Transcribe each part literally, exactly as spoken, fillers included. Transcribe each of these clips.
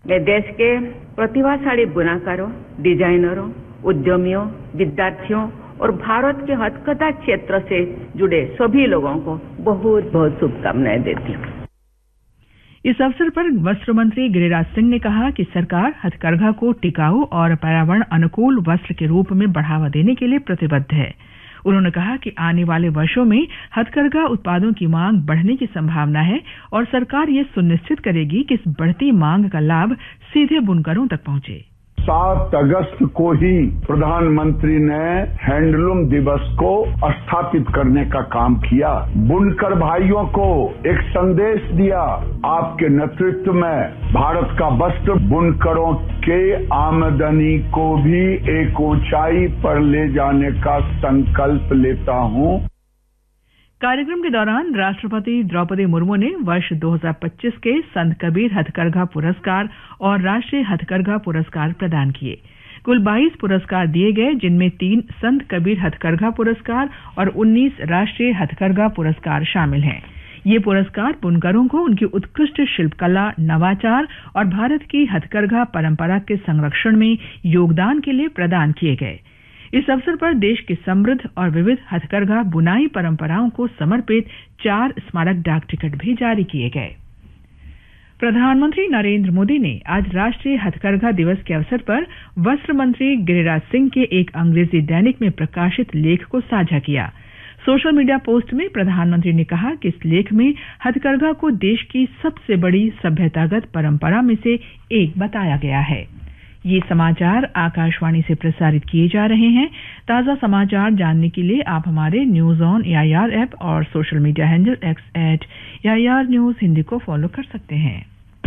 मैं देश के प्रतिभाशाली बुनाकारों, डिजाइनरों, उद्यमियों, विद्यार्थियों और भारत के हथकरघा क्षेत्र से जुड़े सभी लोगों को बहुत बहुत शुभकामनाएं देती हूँ। इस अवसर पर वस्त्र मंत्री गिरिराज सिंह ने कहा कि सरकार हथकरघा को टिकाऊ और पर्यावरण अनुकूल वस्त्र के रूप में बढ़ावा देने के लिए प्रतिबद्ध है। उन्होंने कहा कि आने वाले वर्षों में हथकरघा उत्पादों की मांग बढ़ने की संभावना है और सरकार ये सुनिश्चित करेगी कि इस बढ़ती मांग का लाभ सीधे बुनकरों तक पहुंचे। सात अगस्त को ही प्रधानमंत्री ने हैंडलूम दिवस को स्थापित करने का काम किया। बुनकर भाइयों को एक संदेश दिया, आपके नेतृत्व में भारत का वस्त्र बुनकरों के आमदनी को भी एक ऊंचाई पर ले जाने का संकल्प लेता हूं। कार्यक्रम के दौरान राष्ट्रपति द्रौपदी मुर्मू ने वर्ष दो हज़ार पच्चीस के संत कबीर हथकरघा पुरस्कार और राष्ट्रीय हथकरघा पुरस्कार प्रदान किए। कुल बाईस पुरस्कार दिए गए, जिनमें तीन संत कबीर हथकरघा पुरस्कार और उन्नीस राष्ट्रीय हथकरघा पुरस्कार शामिल हैं। ये पुरस्कार बुनकरों को उनकी उत्कृष्ट शिल्पकला, नवाचार और भारत की हथकरघा परंपरा के संरक्षण में योगदान के लिए प्रदान किए गए। इस अवसर पर देश की समृद्ध और विविध हथकरघा बुनाई परंपराओं को समर्पित चार स्मारक डाक टिकट भी जारी किए गए। प्रधानमंत्री नरेंद्र मोदी ने आज राष्ट्रीय हथकरघा दिवस के अवसर पर वस्त्र मंत्री गिरिराज सिंह के एक अंग्रेजी दैनिक में प्रकाशित लेख को साझा किया। सोशल मीडिया पोस्ट में प्रधानमंत्री ने कहा कि इस लेख में हथकरघा को देश की सबसे बड़ी सभ्यतागत परंपरा में से एक बताया गया है। ये समाचार आकाशवाणी से प्रसारित किए जा रहे हैं। ताजा समाचार जानने के लिए आप हमारे न्यूज ऑन एआईआर ऐप और social media handle x eight AIR news Hindi को फॉलो कर सकते हैं।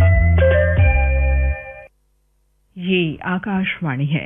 ये आकाशवाणी है।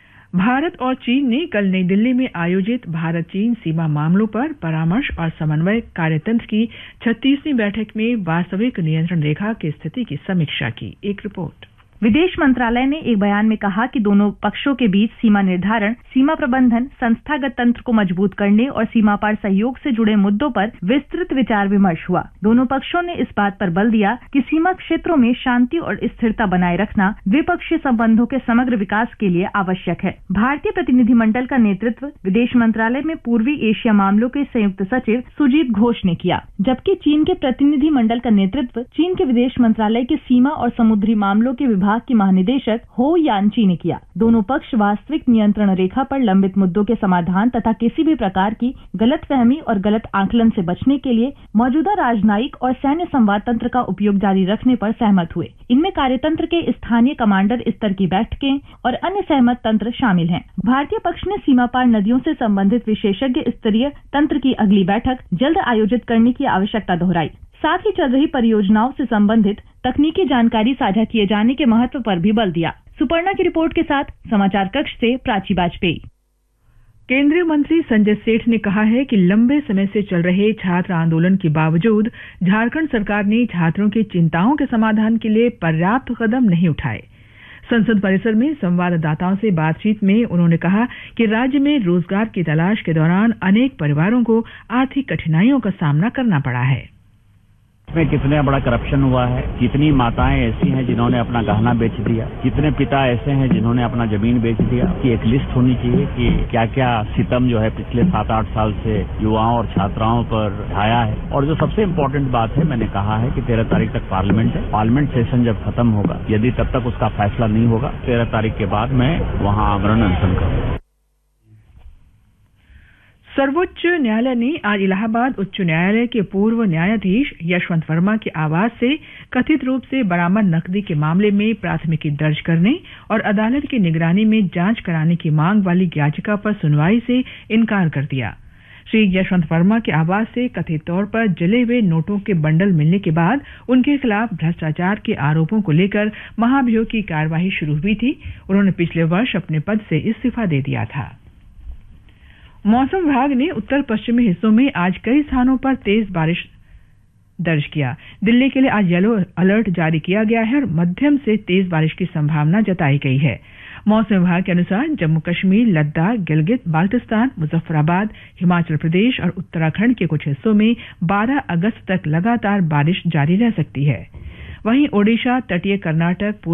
भारत और चीन ने कल नई दिल्ली में आयोजित भारत चीन सीमा मामलों पर परामर्श और समन्वय कार्यतंत्र की छत्तीसवीं बैठक में वास्तविक नियंत्रण रेखा की स्थिति की समीक्षा की। एक रिपोर्ट। विदेश मंत्रालय ने एक बयान में कहा कि दोनों पक्षों के बीच सीमा निर्धारण, सीमा प्रबंधन, संस्थागत तंत्र को मजबूत करने और सीमा पार सहयोग से जुड़े मुद्दों पर विस्तृत विचार विमर्श हुआ। दोनों पक्षों ने इस बात पर बल दिया कि सीमा क्षेत्रों में शांति और स्थिरता बनाए रखना द्विपक्षीय संबंधों के समग्र विकास के लिए आवश्यक है। भारतीय प्रतिनिधिमंडल का नेतृत्व विदेश मंत्रालय में पूर्वी एशिया मामलों के संयुक्त सचिव सुजीत घोष ने किया, जबकि चीन के प्रतिनिधिमंडल का नेतृत्व चीन के विदेश मंत्रालय के सीमा और समुद्री मामलों के विभाग की महानिदेशक हो यानची ने किया। दोनों पक्ष वास्तविक नियंत्रण रेखा पर लंबित मुद्दों के समाधान तथा किसी भी प्रकार की गलतफहमी और गलत आकलन से बचने के लिए मौजूदा राजनयिक और सैन्य संवाद तंत्र का उपयोग जारी रखने पर सहमत हुए। इनमें कार्यतंत्र के स्थानीय कमांडर स्तर की बैठकें और अन्य सहमत तंत्र शामिल हैं। भारतीय पक्ष ने सीमा पार नदियों से संबंधित विशेषज्ञ स्तरीय तंत्र की अगली बैठक जल्द आयोजित करने की आवश्यकता दोहराई। साथ ही चल रही परियोजनाओं से संबंधित तकनीकी जानकारी साझा किए जाने के महत्व पर भी बल दिया। सुपर्णा की रिपोर्ट के साथ समाचार कक्ष से प्राची वाजपेयी। केंद्रीय मंत्री संजय सेठ ने कहा है कि लंबे समय से चल रहे छात्र आंदोलन के बावजूद झारखंड सरकार ने छात्रों की चिंताओं के समाधान के लिए पर्याप्त कदम नहीं उठाए। संसद परिसर में संवाददाताओं से बातचीत में उन्होंने कहा कि राज्य में रोजगार की तलाश के दौरान अनेक परिवारों को आर्थिक कठिनाइयों का सामना करना पड़ा है। इसमें कितना बड़ा करप्शन हुआ है, कितनी माताएं ऐसी हैं जिन्होंने अपना गहना बेच दिया, कितने पिता ऐसे हैं जिन्होंने अपना जमीन बेच दिया। कि एक लिस्ट होनी चाहिए कि क्या क्या सितम जो है पिछले सात आठ साल से युवाओं और छात्राओं पर ढाया है। और जो सबसे इम्पोर्टेंट बात है, मैंने कहा है कि तेरह तारीख तक पार्लियामेंट है। पार्लियामेंट सेशन जब खत्म होगा, यदि तब तक उसका फैसला नहीं होगा, तेरह तारीख के बाद मैं वहां आमरण अनशन करूंगा। सर्वोच्च न्यायालय ने आज इलाहाबाद उच्च न्यायालय के पूर्व न्यायाधीश यशवंत वर्मा के आवास से कथित रूप से बरामद नकदी के मामले में प्राथमिकी दर्ज करने और अदालत की निगरानी में जांच कराने की मांग वाली याचिका पर सुनवाई से इनकार कर दिया। श्री यशवंत वर्मा के आवास से कथित तौर पर जले हुए नोटों के बंडल मिलने के बाद उनके खिलाफ भ्रष्टाचार के आरोपों को लेकर महाभियोग की कार्यवाही शुरू हुई थी। उन्होंने पिछले वर्ष अपने पद से इस्तीफा दे दिया था। मौसम विभाग ने उत्तर पश्चिमी हिस्सों में आज कई स्थानों पर तेज बारिश दर्ज किया। दिल्ली के लिए आज येलो अलर्ट जारी किया गया है और मध्यम से तेज बारिश की संभावना जताई गई है। मौसम विभाग के अनुसार जम्मू कश्मीर, लद्दाख, गिलगित बाल्टिस्तान, मुजफ्फराबाद, हिमाचल प्रदेश और उत्तराखंड के कुछ हिस्सों में बारह अगस्त तक लगातार बारिश जारी रह सकती है। वहीं ओडिशा, तटीय कर्नाटक,